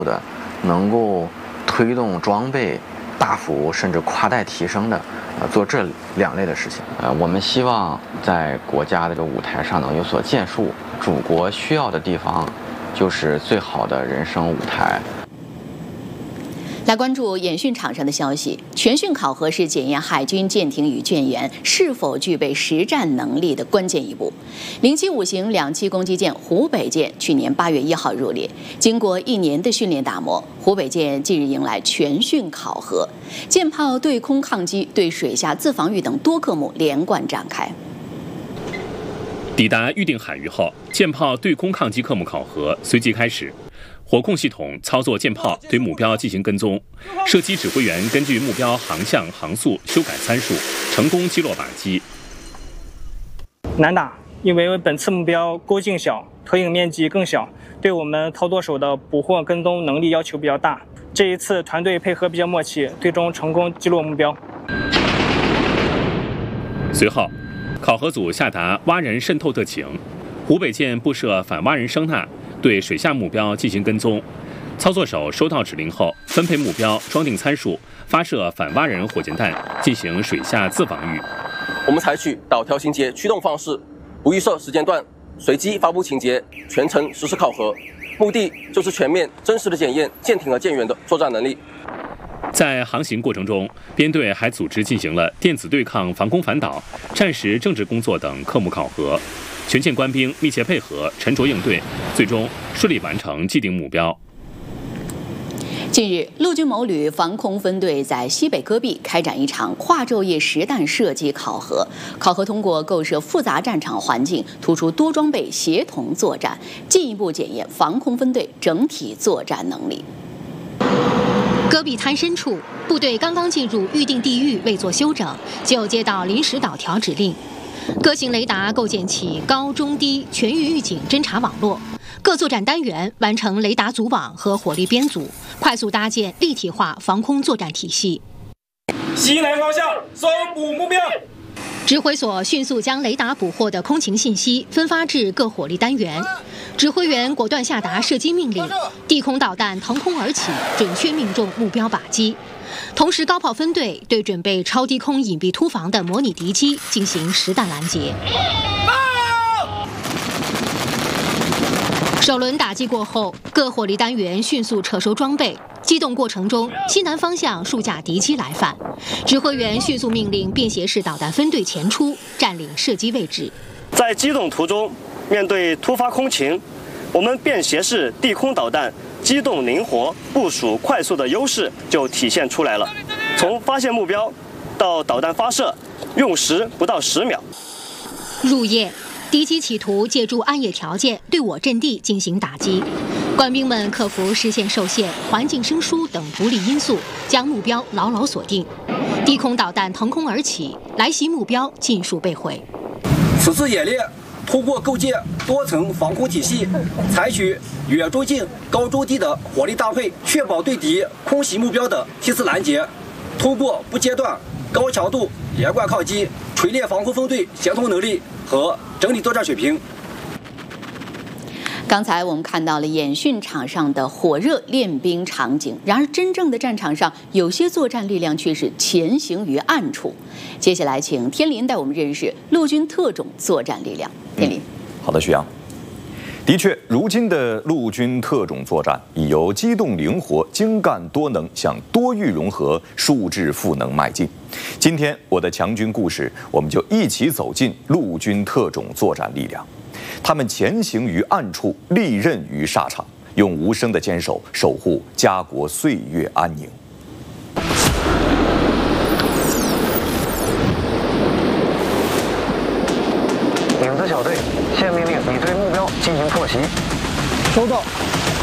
的，能够推动装备大幅甚至夸大提升的，做这2类的事情。我们希望在国家的这个舞台上能有所建树。祖国需要的地方，就是最好的人生舞台。 来关注演训场上的消息。全训考核是检验海军舰艇与舰员是否具备实战能力的关键一步。075型2栖攻击舰湖北舰去年8月1号入列，经过1年的训练打磨，湖北舰近日迎来全训考核，舰炮对空抗击、对水下自防御等多科目连贯展开。 抵达预定海域后，舰炮对空抗击科目考核随即开始。火控系统操作舰炮对目标进行跟踪，射击指挥员根据目标航向、航速修改参数，成功击落靶机。 难打，因为本次目标勾径小，投影面积更小，对我们操作手的捕获跟踪能力要求比较大。这一次团队配合比较默契，最终成功击落目标。 随后，考核组下达蛙人渗透特请，湖北舰布设反蛙人声呐，对水下目标进行跟踪。操作手收到指令后，分配目标，装定参数，发射反蛙人火箭弹，进行水下自防御。 我们采取导条情节驱动方式，不预设时间段，随机发布情节，全程实施考核，目的就是全面真实的检验舰艇和舰员的作战能力。 在航行过程中，编队还组织进行了电子对抗、防空反导、战时政治工作等科目考核。全舰官兵密切配合，沉着应对，最终顺利完成既定目标。 近日，陆军某旅防空分队在西北戈壁开展一场跨昼夜实弹射击考核。考核通过构设复杂战场环境，突出多装备协同作战，进一步检验防空分队整体作战能力。 戈壁滩深处，部队刚刚进入预定地域，未做休整，就接到临时导条指令。各型雷达构建起高、中、低全域预警侦察网络，各作战单元完成雷达组网和火力编组，快速搭建立体化防空作战体系。 西南方向搜捕目标。 指挥所迅速将雷达捕获的空情信息分发至各火力单元，指挥员果断下达射击命令，地空导弹腾空而起，准确命中目标靶机。同时，高炮分队对准备超低空隐蔽突防的模拟敌机进行实弹拦截。首轮打击过后，各火力单元迅速撤收装备。机动过程中，西南方向数架敌机来犯，指挥员迅速命令便携式导弹分队前出，占领射击位置。 在机动途中，面对突发空情，我们便携式地空导弹机动灵活、部署快速的优势就体现出来了。从发现目标到导弹发射，用时不到10秒。 入夜，敌机企图借助暗夜条件对我阵地进行打击，官兵们克服视线受限、环境生疏等不利因素，将目标牢牢锁定。地空导弹腾空而起，来袭目标尽数被毁。 此次演练通过构建多层防空体系，采取远中近、高中低的火力搭配，确保对敌空袭目标的梯次拦截。通过不间断、高强度连贯抗击，锤炼防空分队协同能力和整体作战水平。 刚才我们看到了演训场上的火热练兵场景，然而真正的战场上，有些作战力量却是潜行于暗处。接下来，请天林带我们认识陆军特种作战力量。天林， 好的，徐阳。的确，如今的陆军特种作战已由机动灵活、精干多能向多域融合、数质赋能迈进。今天，我的强军故事，我们就一起走进陆军特种作战力量。他们潜行于暗处，利刃于沙场，用无声的坚守守护家国岁月安宁。 影子小队，现命令你对目标进行破袭。收到。